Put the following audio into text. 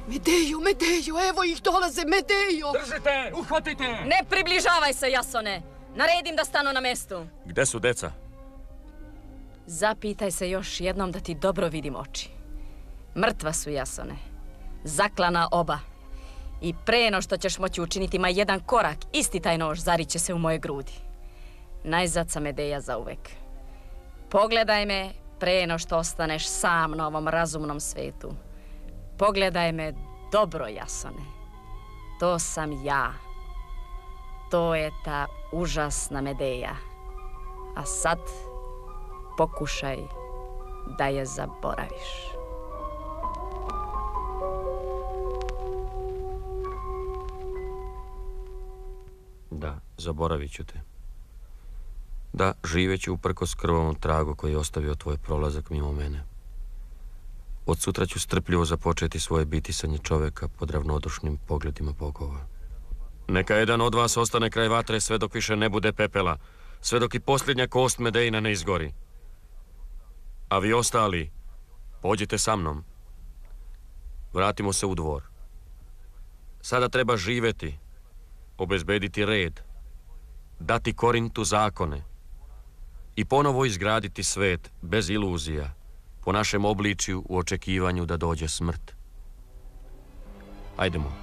Medejo, Medejo, evo ih dolaze, Medejo! Držite, uhvatite! Ne približavaj se, Jasone! Naredim da stanu na mestu. Gde su deca? Zapitaj se još jednom da ti dobro vidim oči. Mrtva su, Jasone. Zaklana oba. I pre no što ćeš moći učiniti ma jedan korak, isti taj nož zariće se u moje grudi. Najzad sam Medeja zauvek. Pogledaj me pre no što ostaneš sam na ovom razumnom svetu. Pogledaj me dobro, Jasone. To sam ja. To je ta užasna Medeja. A sad pokušaj da je zaboraviš. Da, zaboravit ću te. Da, živeću uprkos krvavom tragu koji je ostavio tvoj prolazak mimo mene. Od sutra ću strpljivo započeti svoje bitisanje čoveka pod ravnodušnim pogledima bogova. Neka jedan od vas ostane kraj vatre sve dok više ne bude pepela, sve dok i posljednja kost Medejina ne izgori. A vi ostali, pođite sa mnom. Vratimo se u dvor. Sada treba živeti, obezbediti red, dati Korintu zakone i ponovo izgraditi svet bez iluzija, po našem obličju u očekivanju da dođe smrt. Hajdemo.